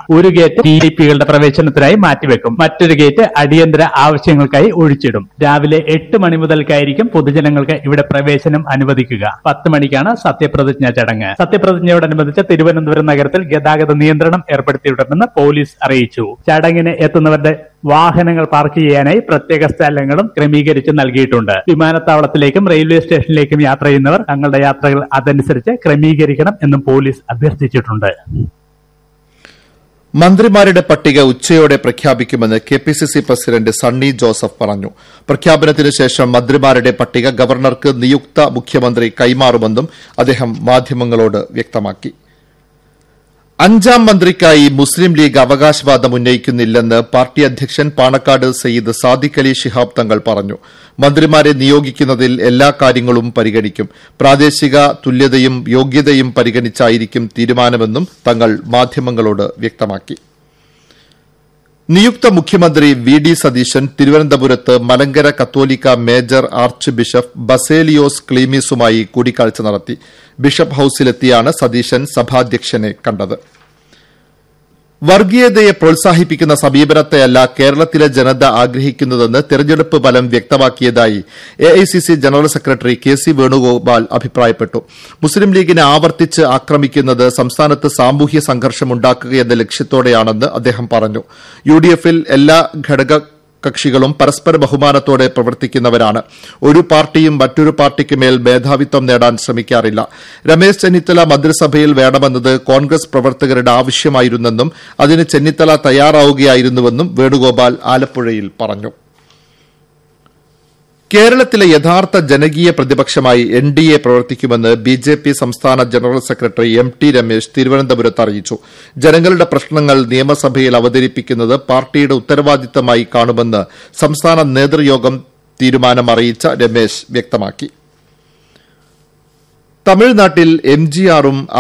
ഒരു ഗേറ്റ് വിഐപികളുടെ പ്രവേശനത്തിനായി മാറ്റിവെക്കും. മറ്റൊരു ഗേറ്റ് അടിയന്തര ആവശ്യങ്ങൾക്കായി ഒഴിച്ചിടും. രാവിലെ 8 മണി മുതൽക്കായിരിക്കും പൊതുജനങ്ങൾക്ക് ഇവിടെ പ്രവേശനം അനുവദിക്കുക. 10 മണിക്കാണ് സത്യപ്രതിജ്ഞാ ചടങ്ങ്. സത്യപ്രതിജ്ഞയോടനുബന്ധിച്ച് തിരുവനന്തപുരം നഗരത്തിൽ ഗതാഗത നിയന്ത്രണം ഏർപ്പെടുത്തിയിട്ടുണ്ടെന്ന് പോലീസ് അറിയിച്ചു. ചടങ്ങിന് എത്തുന്നവരുടെ വാഹനങ്ങൾ പാർക്ക് ചെയ്യാനായി പ്രത്യേക സ്ഥലങ്ങളും ക്രമീകരിച്ച് നൽകിയിട്ടുണ്ട്. വിമാനത്താവളത്തിലേക്കും റെയിൽവേ സ്റ്റേഷനിലേക്കും യാത്ര ചെയ്യുന്നവർ തങ്ങളുടെ യാത്രകൾ അതനുസരിച്ച് ക്രമീകരിക്കണം എന്നും പോലീസ് അഭ്യർത്ഥിച്ചിട്ടുണ്ട്. മന്ത്രിമാരുടെ പട്ടിക ഉച്ചയോടെ പ്രഖ്യാപിക്കുമെന്ന് കെപിസിസി പ്രസിഡന്റ് സണ്ണി ജോസഫ് പറഞ്ഞു. പ്രഖ്യാപനത്തിന് ശേഷം മന്ത്രിമാരുടെ പട്ടിക ഗവർണർക്ക് നിയുക്ത മുഖ്യമന്ത്രി കൈമാറുമെന്നും അദ്ദേഹം മാധ്യമങ്ങളോട് വ്യക്തമാക്കി. 5ാം മന്ത്രിക്കായി മുസ്ലിം ലീഗ് അവകാശവാദം ഉന്നയിക്കുന്നില്ലെന്ന് പാർട്ടി അധ്യക്ഷൻ പാണക്കാട് സയ്യിദ് സാദിഖ് അലി ശിഹാബ് തങ്ങൾ പറഞ്ഞു. മന്ത്രിമാരെ നിയോഗിക്കുന്നതിൽ എല്ലാ കാര്യങ്ങളും പരിഗണിക്കും. പ്രാദേശിക തുല്യതയും യോഗ്യതയും പരിഗണിച്ചായിരിക്കും തീരുമാനമെന്നും തങ്ങൾ മാധ്യമങ്ങളോട് വ്യക്തമാക്കി. നിയുക്ത മുഖ്യമന്ത്രി വി.ഡി. സതീശൻ തിരുവനന്തപുരത്ത് മലങ്കര കത്തോലിക്ക മേജർ ആർച്ച് ബിഷപ്പ് ബസേലിയോസ് ക്ലീമീസുമായി കൂടിക്കാഴ്ച നടത്തി. ബിഷപ്പ് ഹൌസിലെത്തിയാണ് സതീശൻ സഭാധ്യക്ഷനെ കണ്ടത്. വർഗീയതയെ പ്രോത്സാഹിപ്പിക്കുന്ന സമീപനത്തെയല്ല കേരളത്തിലെ ജനത ആഗ്രഹിക്കുന്നതെന്ന് തെരഞ്ഞെടുപ്പ് ഫലം വ്യക്തമാക്കിയതായി AICC general secretary K C. Venugopal അഭിപ്രായപ്പെട്ടു. മുസ്ലിം ലീഗിനെ ആവർത്തിച്ച് ആക്രമിക്കുന്നത് സംസ്ഥാനത്ത് സാമൂഹ്യ സംഘർഷമുണ്ടാക്കുകയെന്ന ലക്ഷ്യത്തോടെയാണെന്ന് അദ്ദേഹം പറഞ്ഞു. യുഡിഎഫിൽ എല്ലാ ഘടകകക്ഷികളും പരസ്പര ബഹുമാനത്തോടെ പ്രവർത്തിക്കുന്നവരാണ്. ഒരു പാർട്ടിയും മറ്റൊരു പാർട്ടിക്ക് മേൽ മേധാവിത്വം നേടാൻ ശ്രമിക്കാറില്ല. രമേശ് ചെന്നിത്തല മന്ത്രിസഭയിൽ വേണമെന്നത് കോൺഗ്രസ് പ്രവർത്തകരുടെ ആവശ്യമായിരുന്നെന്നും അതിന് ചെന്നിത്തല തയ്യാറാവുകയായിരുന്നുവെന്നും വേണുഗോപാൽ ആലപ്പുഴയിൽ പറഞ്ഞു. കേരളത്തിലെ യഥാർത്ഥ ജനകീയ പ്രതിപക്ഷമായി എൻഡിഎ പ്രവർത്തിക്കുമെന്ന് ബിജെപി സംസ്ഥാന ജനറൽ സെക്രട്ടറി എം.ടി. രമേശ് തിരുവനന്തപുരത്ത് അറിയിച്ചു. ജനങ്ങളുടെ പ്രശ്നങ്ങൾ നിയമസഭയിൽ അവതരിപ്പിക്കുന്നത് പാർട്ടിയുടെ ഉത്തരവാദിത്തമായി കാണുമെന്ന് സംസ്ഥാന നേതൃയോഗം തീരുമാനം അറിയിച്ച രമേശ് വ്യക്തമാക്കി. തമിഴ്നാട്ടിൽ എംജിആറും